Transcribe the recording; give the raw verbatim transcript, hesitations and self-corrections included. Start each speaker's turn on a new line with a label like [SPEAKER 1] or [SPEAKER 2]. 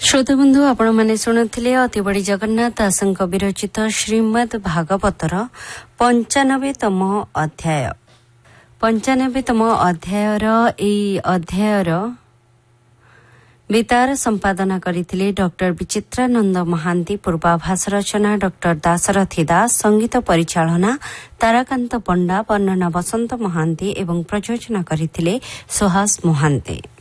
[SPEAKER 1] श्रोतबंधु आपण माने शुणुथिले अतिबड़ी जगन्नाथ दासଙ୍କ विरचित श्रीमद् भागवतर पंचानबेतम अध्याय पंचानबेतम अध्यायर एई अध्यायर बेतार संपादना करिथिले डॉक्टर विचित्रानंद महांती। पूर्वाभास रचना डॉक्टर दाशरथी दास। संगीत परिचालना ताराकांत पंडा। वर्णना बसंत महांती एवं प्रयोजना करिथिले सुहास महांती।